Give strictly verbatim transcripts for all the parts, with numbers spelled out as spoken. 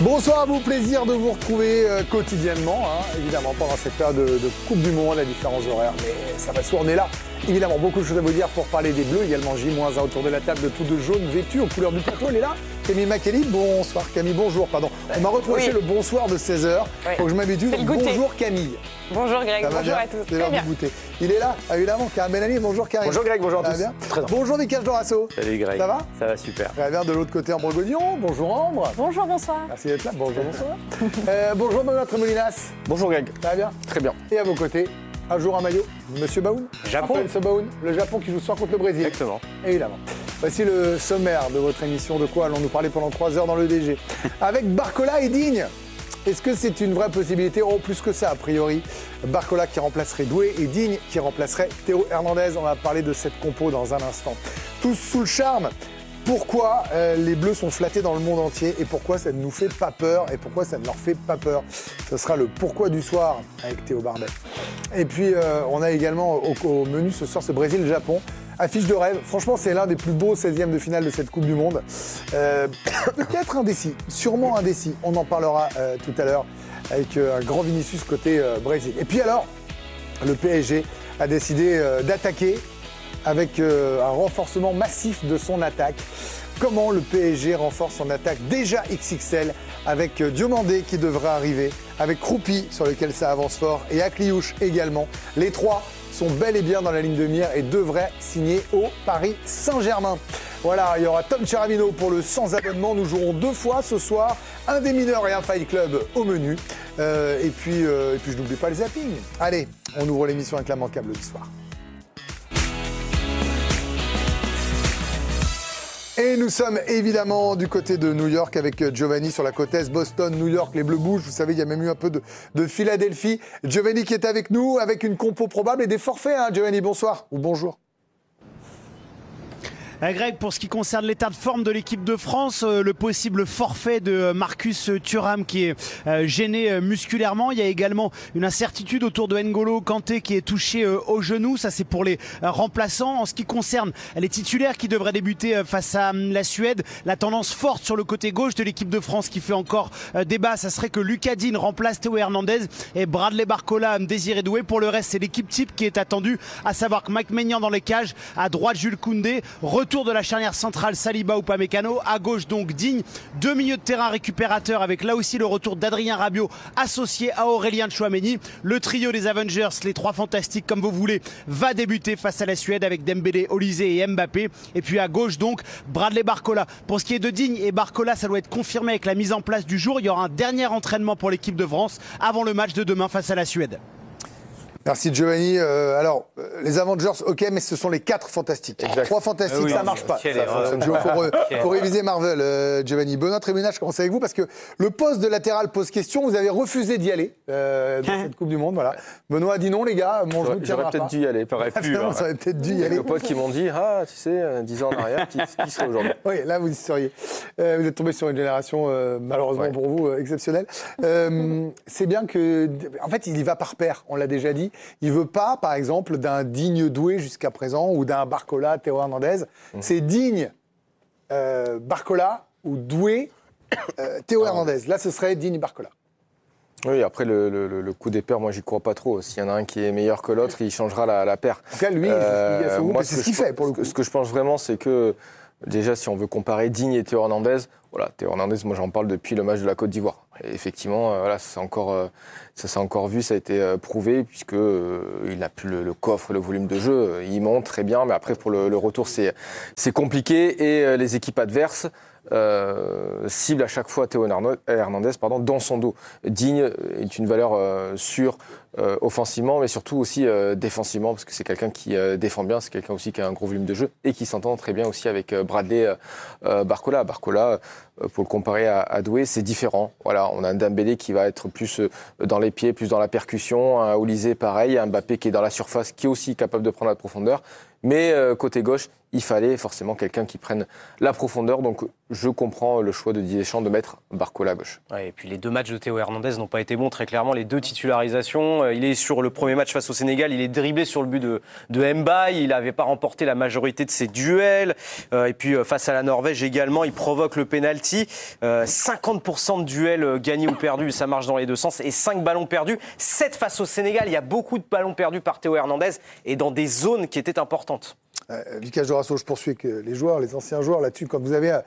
Bonsoir à vous, plaisir de vous retrouver euh, quotidiennement, hein, évidemment pendant cette période de, de Coupe du Monde, la différence horaire, mais ça va sourner là. Évidemment, beaucoup de choses à vous dire pour parler des Bleus, également J moins un autour de la table de tout de jaune vêtu aux couleurs du plateau, elle est là. Camille Makely, bonsoir Camille, bonjour, pardon. On m'a reproché oui. le bonsoir de seize heures, oui. faut que je m'habitue, donc bonjour Camille. Bonjour Greg, bonjour bien. à tous. C'est l'heure du goûter. Il est là, évidemment, Karim Benali, bonjour Karim. Bonjour Greg, bonjour à tous. Bien. Bonjour Vicage Dorasso. Salut Greg. Ça va? Ça va super. Très bien, de l'autre côté en Bourgoignon, bonjour Ambre. Bonjour, bonsoir. Merci d'être là, bonjour, bonsoir. euh, bonjour Benoît Tremolinas. Bonjour Greg. Ça va bien? Très bien. Et à vos côtés, un jour un maillot, Monsieur Baoun. Japon. Raphaël Sebaoun, le Japon qui joue ce soir contre le Brésil. Exactement. Évidemment. Voici le sommaire de votre émission. De quoi allons-nous parler pendant trois heures dans le D G? Avec Barcola et Digne. Est-ce que c'est une vraie possibilité? Oh, plus que ça, a priori. Barcola qui remplacerait Doué et Digne qui remplacerait Théo Hernandez. On va parler de cette compo dans un instant. Tous sous le charme. Pourquoi euh, les Bleus sont flattés dans le monde entier et pourquoi ça ne nous fait pas peur et pourquoi ça ne leur fait pas peur. Ce sera le pourquoi du soir avec Théo Barbet. Et puis, euh, on a également au, au menu ce soir ce Brésil-Japon. Affiche de rêve. Franchement, c'est l'un des plus beaux seizièmes de finale de cette Coupe du Monde. Euh, peut-être indécis, sûrement indécis. On en parlera euh, tout à l'heure avec euh, un grand Vinicius côté euh, Brésil. Et puis alors, le P S G a décidé euh, d'attaquer avec euh, un renforcement massif de son attaque. Comment le P S G renforce son attaque déjà X X L avec euh, Diomandé qui devrait arriver, avec Kroupi sur lequel ça avance fort et Akliouche également. Les trois sont bel et bien dans la ligne de mire et devraient signer au Paris Saint-Germain. Voilà, il y aura Tom Cheravino pour le sans abonnement. Nous jouerons deux fois ce soir, un des mineurs et un Fight Club au menu. Euh, et, puis, euh, et puis je n'oublie pas le zapping. Allez, on ouvre l'émission avec l'immanquable du soir. Et nous sommes évidemment du côté de New York avec Giovanni sur la côte est, Boston, New York, les Bleus bougent. Vous savez, il y a même eu un peu de, de Philadelphie. Giovanni qui est avec nous avec une compo probable et des forfaits. Hein. Giovanni, bonsoir ou bonjour. Greg, pour ce qui concerne l'état de forme de l'équipe de France, euh, le possible forfait de Marcus Thuram qui est euh, gêné euh, musculairement. Il y a également une incertitude autour de N'Golo Kanté qui est touché euh, au genou. Ça, c'est pour les euh, remplaçants. En ce qui concerne les titulaires qui devraient débuter euh, face à euh, la Suède, la tendance forte sur le côté gauche de l'équipe de France qui fait encore euh, débat, ça serait que Lucas Digne remplace Théo Hernandez et Bradley Barcola, Désiré Doué. Pour le reste, c'est l'équipe type qui est attendue, à savoir que Mike Maignan dans les cages, à droite Jules Koundé, retour de la charnière centrale Saliba ou Upamecano, à gauche donc Digne, deux milieux de terrain récupérateurs avec là aussi le retour d'Adrien Rabiot associé à Aurélien Tchouaméni. Le trio des Avengers, les trois fantastiques comme vous voulez, va débuter face à la Suède avec Dembélé, Olysée et Mbappé. Et puis à gauche donc Bradley Barcola. Pour ce qui est de Digne et Barcola, ça doit être confirmé avec la mise en place du jour. Il y aura un dernier entraînement pour l'équipe de France avant le match de demain face à la Suède. Merci Giovanni. Euh, alors, euh, les Avengers, ok, mais ce sont les quatre fantastiques. Exact. Trois fantastiques, ah oui, ça marche pas. Il faut, faut réviser Marvel, euh, Giovanni. Benoît Tremolinas, je commence avec vous parce que le poste de latéral pose question. Vous avez refusé d'y aller euh, dans cette Coupe du Monde. Voilà. Benoît a dit non, les gars. Mon genou ne tiendra pas. J'aurais peut-être dû y aller, paraît plus. Hein. Ça aurait peut-être dû y aller. Les potes qui m'ont dit, ah, tu sais, dix ans en arrière, qui, qui serait aujourd'hui? Oui, là, vous y seriez. Euh, vous êtes tombé sur une génération, euh, malheureusement ouais. pour vous, euh, exceptionnelle. Euh, c'est bien que, en fait, il y va par paire. On l'a déjà dit. Il veut pas, par exemple, d'un Digne Doué jusqu'à présent ou d'un Barcola, Théo Hernandez. Mmh. C'est Digne, euh, Barcola ou Doué, euh, Théo ah, Hernandez. Là, ce serait Digne Barcola. Oui, après, le, le, le coup des paires, moi, j'y crois pas trop. S'il y en a un qui est meilleur que l'autre, il changera la, la paire. En tout cas, lui, euh, il moi, c'est ce qu'il fait, pour le coup. Ce que je pense vraiment, c'est que, déjà, si on veut comparer Digne et Théo Hernandez, voilà, Théo Hernandez, moi, j'en parle depuis le match de la Côte d'Ivoire. Et effectivement, euh, voilà, ça s'est encore, euh, ça s'est encore vu, ça a été euh, prouvé, puisque euh, il n'a plus le, le coffre, le volume de jeu. Euh, il monte très bien, mais après, pour le, le retour, c'est, c'est compliqué. Et euh, les équipes adverses euh, ciblent à chaque fois Théo Hernandez pardon, dans son dos. Digne est une valeur euh, sûre euh, offensivement, mais surtout aussi euh, défensivement, parce que c'est quelqu'un qui euh, défend bien, c'est quelqu'un aussi qui a un gros volume de jeu et qui s'entend très bien aussi avec euh, Bradley euh, Barcola. Barcola, euh, pour le comparer à, à Doué, c'est différent. Voilà, on a un Dembélé qui va être plus dans les pieds, plus dans la percussion, un Olysée pareil, un Mbappé qui est dans la surface, qui est aussi capable de prendre la profondeur. Mais euh, côté gauche, il fallait forcément quelqu'un qui prenne la profondeur. Donc je comprends le choix de Didier Deschamps de mettre Barcola à gauche. Ouais, et puis les deux matchs de Théo Hernandez n'ont pas été bons, très clairement. Les deux titularisations, il est sur le premier match face au Sénégal, il est dribblé sur le but de, de Mbaye, il n'avait pas remporté la majorité de ses duels. Euh, et puis face à la Norvège également, il provoque le penalty. Euh, cinquante pour cent de duels gagnés ou perdus, ça marche dans les deux sens. Et cinq ballons perdus. sept face au Sénégal, il y a beaucoup de ballons perdus par Théo Hernandez et dans des zones qui étaient importantes. Euh, Lucas Jorasso, je poursuis avec les joueurs, les anciens joueurs là-dessus. Quand vous avez... Euh,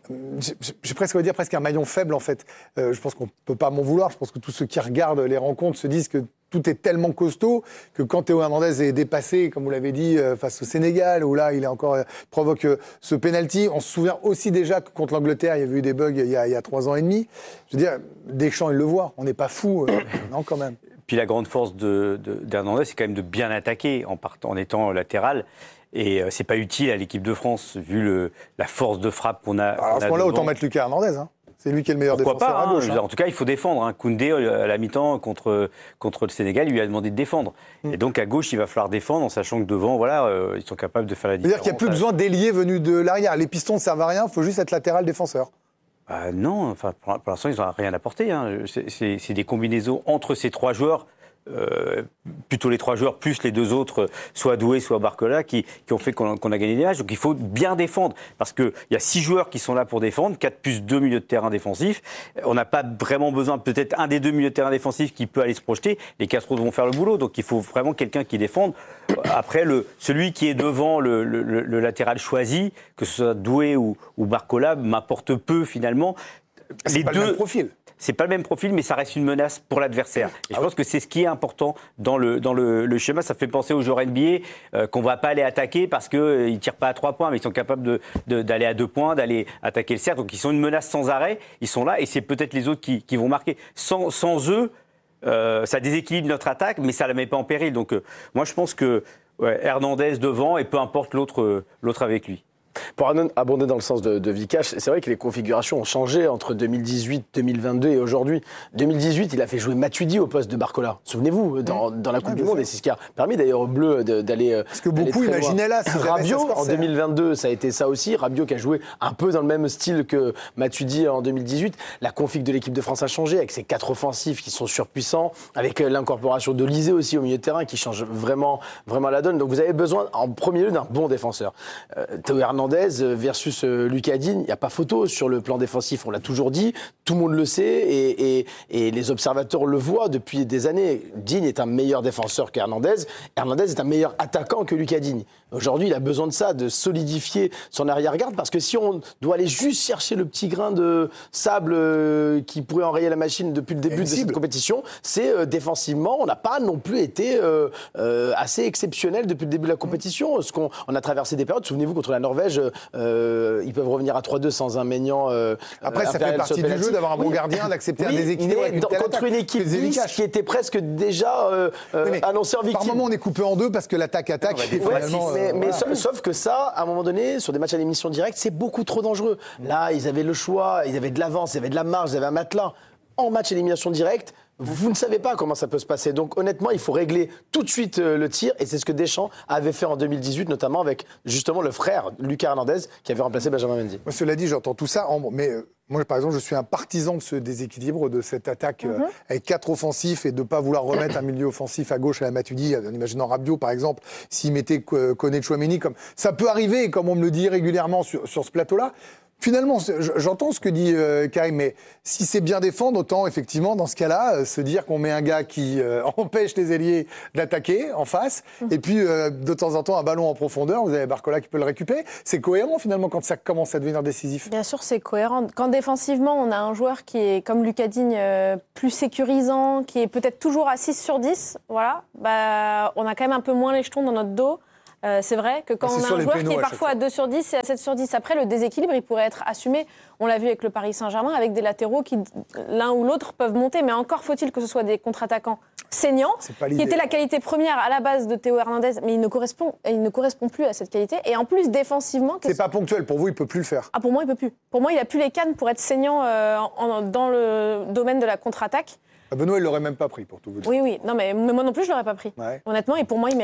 j'ai presque envie de dire presque un maillon faible en fait. Euh, je pense qu'on ne peut pas m'en vouloir. Je pense que tous ceux qui regardent les rencontres se disent que tout est tellement costaud que quand Théo Hernandez est dépassé, comme vous l'avez dit, euh, face au Sénégal, où là il est encore euh, provoque euh, ce penalty. On se souvient aussi déjà que contre l'Angleterre, il y avait eu des bugs il y a, il y a trois ans et demi. Je veux dire, Deschamps il le voit. On n'est pas fou, euh, non quand même. Puis la grande force de, de, d'Hernandez, c'est quand même de bien attaquer en partant, en étant latéral. Et euh, c'est pas utile à l'équipe de France, vu le, la force de frappe qu'on a. Alors à ce moment-là, autant mettre Lucas Hernandez. Hein. C'est lui qui est le meilleur Pourquoi défenseur pas, à gauche. hein, Hein. En tout cas, il faut défendre. Hein. Koundé, à la mi-temps, contre, contre le Sénégal, il lui a demandé de défendre. Mm. Et donc, à gauche, il va falloir défendre, en sachant que devant, voilà, euh, ils sont capables de faire la différence. C'est-à-dire qu'il n'y a plus besoin d'ailier venu de l'arrière. Les pistons ne servent à rien, il faut juste être latéral défenseur. Bah, non, enfin, pour, pour l'instant, ils n'ont rien apporté. Hein. C'est, c'est, c'est des combinaisons entre ces trois joueurs. Euh, plutôt les trois joueurs plus les deux autres, soit Doué, soit Barcola, qui, qui ont fait qu'on, qu'on a gagné des matchs. Donc il faut bien défendre, parce qu'il y a six joueurs qui sont là pour défendre, quatre plus deux milieux de terrain défensifs. On n'a pas vraiment besoin, peut-être un des deux milieux de terrain défensifs qui peut aller se projeter. Les quatre autres vont faire le boulot, donc il faut vraiment quelqu'un qui défende. Après, le, celui qui est devant le, le, le latéral choisi, que ce soit Doué ou, ou Barcola, m'apporte peu finalement. C'est les pas deux... le même profil. C'est pas le même profil, mais ça reste une menace pour l'adversaire. Et je ah pense que c'est ce qui est important dans le, dans le, le schéma. Ça fait penser aux joueurs N B A euh, qu'on va pas aller attaquer parce qu'ils euh, ne tirent pas à trois points, mais ils sont capables de, de, d'aller à deux points, d'aller attaquer le cercle. Donc ils sont une menace sans arrêt. Ils sont là et c'est peut-être les autres qui, qui vont marquer. Sans, sans eux, euh, ça déséquilibre notre attaque, mais ça ne la met pas en péril. Donc euh, moi, je pense que ouais, Hernandez devant et peu importe l'autre, euh, l'autre avec lui. Pour abonder dans le sens de, de Vikash, c'est vrai que les configurations ont changé entre deux mille dix-huit, deux mille vingt-deux et aujourd'hui. deux mille dix-huit, il a fait jouer Matuidi au poste de Barcola. Souvenez-vous, dans, dans la Coupe ouais, du Monde, et c'est ce qui a permis d'ailleurs aux Bleus d'aller. Parce que beaucoup imaginaient là. Si Rabiot, en deux mille vingt-deux, ça a été ça aussi. Rabiot qui a joué un peu dans le même style que Matuidi en deux mille dixhuit. La config de l'équipe de France a changé avec ses quatre offensifs qui sont surpuissants, avec l'incorporation de Lisée aussi au milieu de terrain qui change vraiment, vraiment la donne. Donc vous avez besoin en premier lieu d'un bon défenseur. Euh, Théo Hernandez versus Lucas Digne, il n'y a pas photo sur le plan défensif, on l'a toujours dit, tout le monde le sait et, et, et les observateurs le voient depuis des années. Digne est un meilleur défenseur qu'Hernandez, Hernandez est un meilleur attaquant que Lucas Digne. Aujourd'hui, il a besoin de ça, de solidifier son arrière-garde, parce que si on doit aller juste chercher le petit grain de sable qui pourrait enrayer la machine depuis le début de cette compétition, c'est euh, défensivement, on n'a pas non plus été euh, euh, assez exceptionnel depuis le début de la compétition. Ce qu'on, on a traversé des périodes, souvenez-vous, contre la Norvège, euh, ils peuvent revenir à trois deux sans un Maignan. Euh, Après, ça fait partie du jeu d'avoir un bon oui. gardien, d'accepter oui, un déséquilibre avec une telle contre attaque. Une équipe qui était presque déjà euh, oui, annoncée en victime. Par moment, on est coupé en deux parce que l'attaque-attaque, ouais, finalement... Mais, mais voilà. sauf, sauf que ça, à un moment donné, sur des matchs à l'émission directe, c'est beaucoup trop dangereux. Là, ils avaient le choix, ils avaient de l'avance, ils avaient de la marge, ils avaient un matelas. En match à élimination directe, vous ne savez pas comment ça peut se passer. Donc honnêtement, il faut régler tout de suite euh, le tir. Et c'est ce que Deschamps avait fait en deux mille dix-huit, notamment avec justement le frère Lucas Hernandez qui avait remplacé Benjamin Mendy. Moi, cela dit, j'entends tout ça. En... Mais euh, moi, par exemple, je suis un partisan de ce déséquilibre, de cette attaque mm-hmm. euh, avec quatre offensifs et de ne pas vouloir remettre un milieu offensif à gauche à la Matuidi, en imaginant Rabiot, par exemple, s'il mettait Koné Tchouaméni. Comme... Ça peut arriver, comme on me le dit régulièrement sur, sur ce plateau-là. Finalement, j'entends ce que dit euh, Karim, mais si c'est bien défendre, autant effectivement, dans ce cas-là, euh, se dire qu'on met un gars qui euh, empêche les ailiers d'attaquer en face, mmh. et puis euh, de temps en temps un ballon en profondeur, vous avez Barcola qui peut le récupérer. C'est cohérent finalement quand ça commence à devenir décisif. Bien sûr, c'est cohérent. Quand défensivement, on a un joueur qui est, comme Lucas Digne, euh, plus sécurisant, qui est peut-être toujours à six sur dix, voilà, bah, on a quand même un peu moins les jetons dans notre dos. Euh, c'est vrai que quand on a un joueur qui est parfois à deux sur dix et à sept sur dix, après le déséquilibre il pourrait être assumé. On l'a vu avec le Paris Saint-Germain, avec des latéraux qui, l'un ou l'autre, peuvent monter, mais encore faut-il que ce soit des contre-attaquants saignants, qui était la qualité première à la base de Théo Hernandez, mais il ne correspond, il ne correspond plus à cette qualité. Et en plus, défensivement... C'est pas ponctuel, pour vous, il peut plus le faire. Ah, pour moi, il peut plus. Pour moi, il a plus les cannes pour être saignant euh, en, dans le domaine de la contre-attaque. Benoît, il l'aurait même pas pris, pour tout vous dire. Oui, oui. Non, mais, mais moi non plus, je l'aurais pas pris. Ouais. Honnêtement, et pour moi, il mérite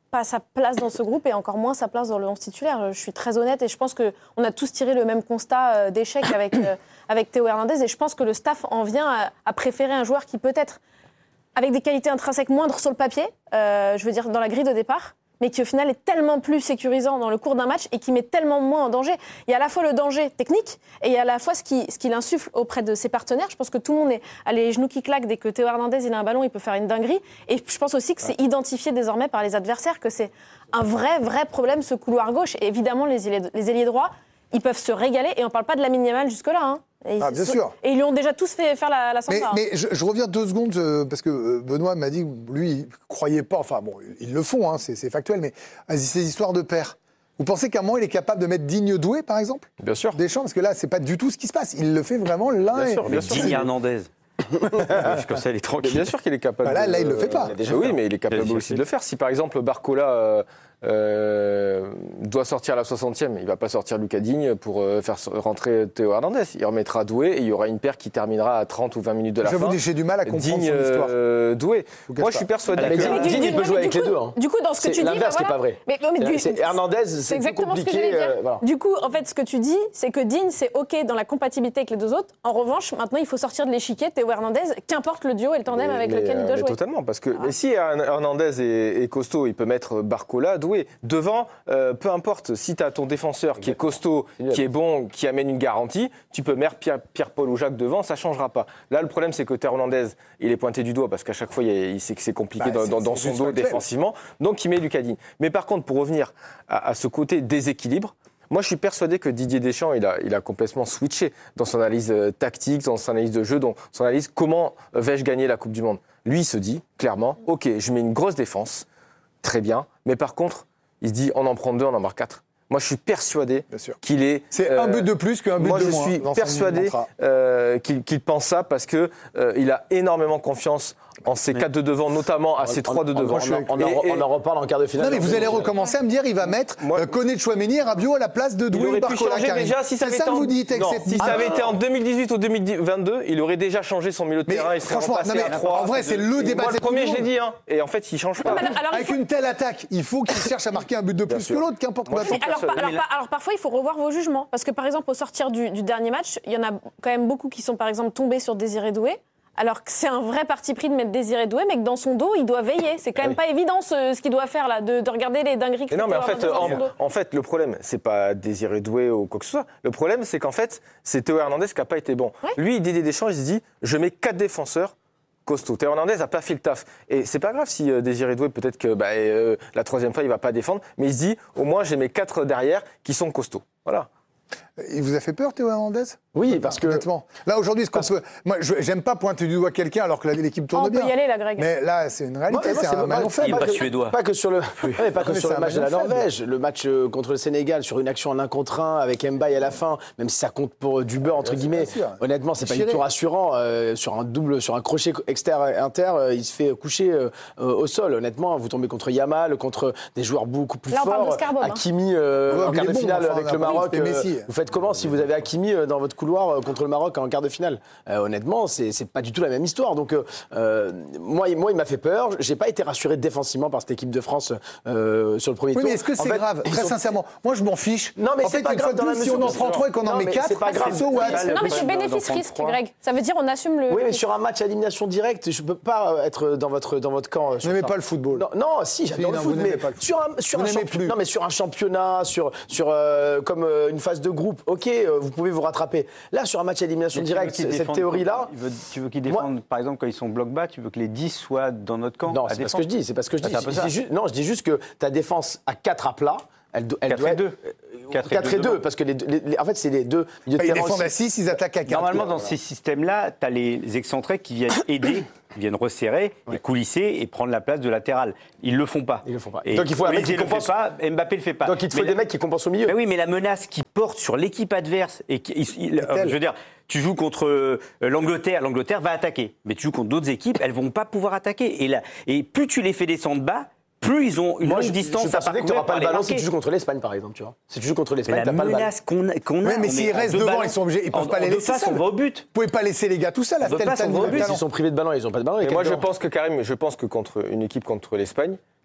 pas sa place dans ce groupe et encore moins sa place dans le onze titulaire. Je suis très honnête et je pense qu'on a tous tiré le même constat euh, d'échec avec, euh, avec Théo Hernandez et je pense que le staff en vient à, à préférer un joueur qui peut-être, avec des qualités intrinsèques moindres sur le papier, euh, je veux dire dans la grille de départ, mais qui au final est tellement plus sécurisant dans le cours d'un match et qui met tellement moins en danger. Il y a à la fois le danger technique et il y a à la fois ce qu'il ce qu'il insuffle auprès de ses partenaires. Je pense que tout le monde est à les genoux qui claquent dès que Théo Hernandez il a un ballon, il peut faire une dinguerie. Et je pense aussi que c'est identifié désormais par les adversaires que c'est un vrai, vrai problème ce couloir gauche. Et évidemment, les ailiers, les ailiers droits, ils peuvent se régaler et on ne parle pas de Lamine Yamal jusque-là. Hein. Et ah, bien sont, sûr. Et ils lui ont déjà tous fait faire la, la Mais, sympa. mais je, je reviens deux secondes, euh, parce que euh, Benoît m'a dit que lui, il ne croyait pas, enfin bon, ils le font, hein, c'est, c'est factuel, mais à ces histoires de père. Vous pensez qu'à un moment, il est capable de mettre Digne Doué, par exemple ? Bien sûr. Deschamps, parce que là, c'est pas du tout ce qui se passe. Il le fait vraiment l'un Bien et... sûr, bien sûr. Digne Hernandez. Comme ça, elle est tranquille. Bien sûr qu'il est capable. Bah là, de, là, il le fait pas. euh, déjà oui, mais il est capable Il a aussi fait. de le faire. Si par exemple Barcola euh, euh, doit sortir à la soixantième, il va pas sortir Lucas Digne pour euh, faire rentrer Théo Hernandez. Il remettra Doué et il y aura une paire qui terminera à trente ou vingt minutes de la J'avoue fin. que j'ai du mal à comprendre Digne, son histoire. euh, Doué. vous cache Moi, je suis pas. persuadé Mais que Digne, Mais du- Digne, il du- peut mais jouer du avec coup- les deux. Hein. Du coup, dans ce que C'est tu dis, l'inverse bah qui est pas voilà. vrai. Mais, mais du- C'est Hernandez, C'est c'est plus exactement ce que compliqué. j'allais dire. euh, voilà. Du coup, en fait, ce que tu dis, c'est que Digne, c'est OK dans la compatibilité avec les deux autres. En revanche, maintenant, il faut sortir de l'échiquier Théo Hernandez, qu'importe le duo et le tandem Mais- avec mais, lequel il euh, doit mais jouer. Totalement, parce que mais si Hernandez est, est costaud, il peut mettre Barcola, Doué. Devant, euh, peu importe, si tu as ton défenseur qui est costaud, qui est bon, qui amène une garantie, tu peux mettre Pierre, Pierre-Paul ou Jacques devant, ça ne changera pas. Là, le problème, c'est que Théo Hernandez, il est pointé du doigt, parce qu'à chaque fois, il, il sait que c'est compliqué Bah, dans, c'est- dans- dans c'est son juste dos factuel. défensivement, donc il met Lucas Digne. Mais par contre, pour revenir à, à ce côté déséquilibre, moi, je suis persuadé que Didier Deschamps, il a, il a complètement switché dans son analyse euh, tactique, dans son analyse de jeu, dans son analyse comment vais-je gagner la Coupe du Monde. Lui, il se dit clairement, OK, je mets une grosse défense, très bien, mais par contre, il se dit, on en prend deux, on en marque quatre. Moi, je suis persuadé Bien sûr. qu'il est... C'est euh, un but de plus qu'un but moi, de je moins. suis dans son persuadé mantra. euh, qu'il, qu'il pense ça parce que euh, il a énormément confiance en ses quatre de devant, notamment à ses trois de On- devant. On, on, on, Et- en- et- on en reparle en quart de finale. Non, mais vous allez recommencer à me dire, il va mettre Moi- euh, Koné de Chouameni et Rabiot à la place de Il Doué aurait ou pu Barcola. changer Karim. déjà si ça C'est avait ça été que en... vous dites avec Non, cette si ça Ah, avait été en deux mille dix-huit ou deux mille vingt-deux, il aurait déjà changé son milieu de Mais terrain. Il serait franchement, repassé non, mais à trois. en vrai, c'est le débat Moi, de le cette premier, Coupe je du l'ai dit, hein. Et en fait, il change pas. Non, mais alors, il Avec faut- une telle attaque, il faut qu'il cherche à marquer un but de plus que sûr. l'autre, qu'importe Moi, quoi. Mais alors, par- alors, par- alors, parfois, il faut revoir vos jugements. Parce que par exemple, au sortir du, du dernier match, il y en a quand même beaucoup qui sont par exemple tombés sur Désiré Doué. Alors que c'est un vrai parti pris de mettre Désiré Doué, mais que dans son dos, il doit veiller. C'est quand même pas évident ce, ce qu'il doit faire là, de, de regarder les dingueries que Mais non, fait mais en Théo fait, Hernandez dans son en, dos. en fait, le problème, c'est pas Désiré Doué ou quoi que ce soit. Le problème, c'est qu'en fait, c'est Théo Hernandez qui n'a pas été bon. Ouais. Lui, Didier Deschamps, il se dit, je mets quatre défenseurs costauds. Théo Hernandez n'a pas fait le taf. Et c'est pas grave si euh, Désiré Doué, peut-être que bah, euh, la troisième fois, il va pas défendre, mais il se dit, au moins, j'ai mes quatre derrière qui sont costauds. Voilà. Il vous a fait peur, Théo Hernandez ? Oui, parce que. Honnêtement. Là, aujourd'hui, ce qu'on peut. Moi, je- j'aime pas pointer du doigt quelqu'un alors que la- l'équipe Oh, tourne on bien. peut y aller là, Greg. Mais là, c'est une réalité, Moi, moi, c'est un pas- maillon pas- faible. Il est pas pas que- suédois. Pas que sur le, Ouais, mais pas que Non, mais sur c'est le un match de la maillon faible. Norvège. Le match euh, contre le Sénégal sur une action en un contre un avec Mbaye à la fin, même si ça compte pour du beurre entre bien guillemets. sûr. Honnêtement, c'est pas du Déchiré. tout rassurant. euh, sur un double, sur un crochet exter-inter, euh, il se fait coucher euh, euh, au sol. Honnêtement, vous tombez contre Yamal, contre des joueurs beaucoup plus Là, on parle de forts. Scarbob, hein. Hakimi euh, Ouais, en mais quart il est de bon, finale enfin, avec on a le pas dit que Maroc. c'était euh, Messi. vous faites comment si vous avez Hakimi euh, dans votre couloir euh, contre le Maroc en quart de finale? Euh, Honnêtement, c'est c'est pas du tout la même histoire. Donc, euh, euh, moi, il- moi, il m'a fait peur. J'ai pas été rassuré défensivement par cette équipe de France euh, sur le premier Oui, tour. mais est-ce que En c'est fait, grave ils Très sont- sincèrement, moi je m'en fiche. Non, mais en c'est fait, pas une grave fois de dans la plus, si mesure on en où- prend trois et qu'on en Non, met mais quatre, c'est pas grave. so what C'est pas le- Non, mais c'est D'en- d'en bénéfice-risque, prendre Greg. Ça veut dire on assume le. Oui, mais sur un match à élimination directe, je peux pas être dans votre, dans votre camp. euh, Vous sur n'aimez ça. pas le football. Non, non, si, j'adore Si, le non, foot, vous mais n'aimez pas le foot. sur un, sur Vous un n'aimez champi- plus. non, mais sur un championnat, sur, sur euh, comme euh, une phase de groupe, ok, euh, vous pouvez vous rattraper. Là, sur un match à élimination Mais tu veux directe, qu'ils cette défendent- théorie-là. il veut- Tu veux qu'ils défendent, par exemple, quand ils sont bloc bas, tu veux que les dix soient dans notre camp Non, à c'est pas ce que défendre. je dis, c'est pas ce que je Ah, dis. c'est un peu Je ça. dis juste- non, je dis juste que ta défense à quatre à plat, elle, do- elle quatre doit et être- deux. quatre et quatre et deux deux, devant. parce que les, deux- les- les- en fait, c'est les deux milieux de Ils terrain défendent aussi. à six, ils attaquent à quatre. Normalement, quoi. dans ces systèmes-là, tu as les excentrés qui viennent aider, qui viennent resserrer, et coulisser et prendre la place de latéral. Ils le font pas. Ils le font pas. Et Donc, il faut un mec Olivier qui le fait compense. pas, Mbappé le fait pas. Donc il te faut Mais des la- mecs qui compensent au milieu. Mais oui, mais la menace qui porte sur l'équipe adverse et qui, il- il- euh, je veux dire, tu joues contre euh, l'Angleterre, l'Angleterre va attaquer, mais tu joues contre d'autres équipes, elles vont pas pouvoir attaquer. Et là, et plus tu les fais descendre bas, plus ils ont une Moi, longue je, distance je suis à persuadé que tu parcourir n'auras pas pour le aller ballon si marquer. tu joues contre l'Espagne, par exemple. Tu vois. Si tu joues contre Mais l'Espagne, la t'as pas le ballon. menace qu'on a, qu'on a, Oui, mais on s'ils est à restent deux devant, ballons. ils sont obligés- ils peuvent En- pas en les deux laisser passes, seuls. on va au but. Vous pouvez pas laisser les gars tout seuls. On peut pas, on va au but. Ils sont privés de ballon, ils n'ont pas de ballon. il y a Et moi, quel je ballon pense que Karim, je pense que contre une équipe contre l'Espagne,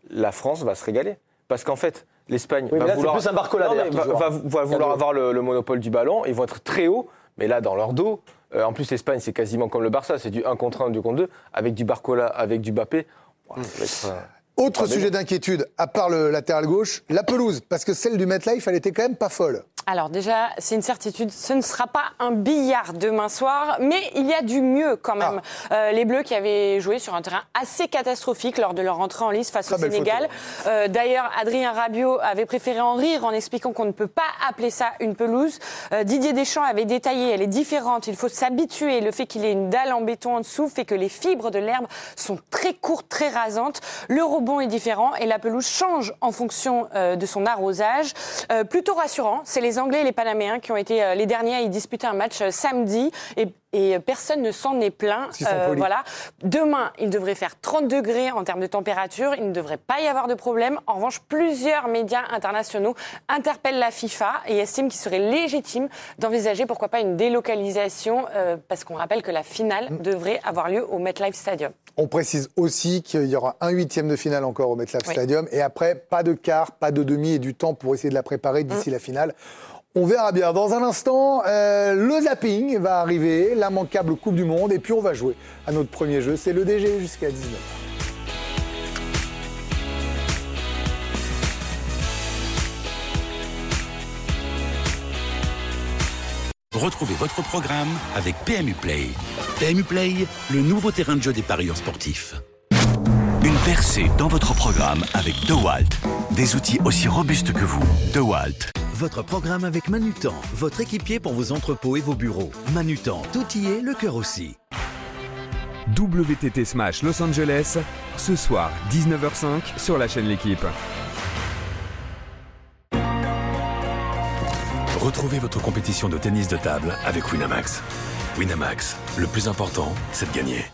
la France va se régaler. Parce qu'en fait, l'Espagne Oui, va mais là, vouloir, c'est plus un Barcola, Non, mais d'ailleurs, va, toujours. va- va vouloir avoir le, le monopole du ballon. Ils vont être très hauts, mais là, dans leur dos. euh, en plus, l'Espagne, c'est quasiment comme le Barça. C'est du un contre un, deux contre deux, avec du Barcola, avec du Mbappé. Ouais, ça va être, euh, Autre Ah, mais sujet bon. d'inquiétude, à part le latéral gauche, la pelouse. Parce que celle du MetLife, elle était quand même pas folle. Alors déjà, c'est une certitude, ce ne sera pas un billard demain soir, mais il y a du mieux quand même. Ah. Euh, les Bleus qui avaient joué sur un terrain assez catastrophique lors de leur entrée en lice face Très au belle Sénégal. Euh, D'ailleurs, Adrien Rabiot avait préféré en rire en expliquant qu'on ne peut pas appeler ça une pelouse. Euh, Didier Deschamps avait détaillé, elle est différente, il faut s'habituer. Le fait qu'il y ait une dalle en béton en dessous fait que les fibres de l'herbe sont très courtes, très rasantes. Le rebond est différent et la pelouse change en fonction euh, de son arrosage. Euh, plutôt rassurant, c'est les Anglais et les Panaméens qui ont été euh, les derniers à y disputer un match euh, samedi et, et personne ne s'en est plaint. Ils sont polis. Voilà. Demain, il devrait faire trente degrés en termes de température. Il ne devrait pas y avoir de problème. En revanche, plusieurs médias internationaux interpellent la FIFA et estiment qu'il serait légitime d'envisager pourquoi pas une délocalisation euh, parce qu'on rappelle que la finale Mm. devrait avoir lieu au MetLife Stadium. On précise aussi qu'il y aura un huitième de finale encore au MetLife Oui. Stadium. Et après, pas de quart, pas de demi et du temps pour essayer de la préparer d'ici la finale. On verra bien. Dans un instant, euh, le zapping va arriver, l'immanquable Coupe du Monde. Et puis on va jouer à notre premier jeu. C'est le D G jusqu'à dix-neuf. Retrouvez votre programme avec P M U Play. P M U Play, le nouveau terrain de jeu des parieurs sportifs. Une percée dans votre programme avec DeWalt. Des outils aussi robustes que vous. DeWalt. Votre programme avec Manutan, votre équipier pour vos entrepôts et vos bureaux. Manutan, tout y est, le cœur aussi. W T T Smash Los Angeles, ce soir dix-neuf heures cinq sur la chaîne L'Équipe. Retrouvez votre compétition de tennis de table avec Winamax. Winamax, le plus important, c'est de gagner.